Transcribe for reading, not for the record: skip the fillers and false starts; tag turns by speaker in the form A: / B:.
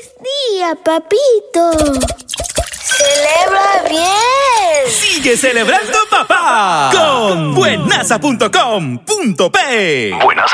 A: día, papito! ¡Celebra bien!
B: ¡Sigue celebrando, papá! Con buenaza.com.p.
C: Buenaza.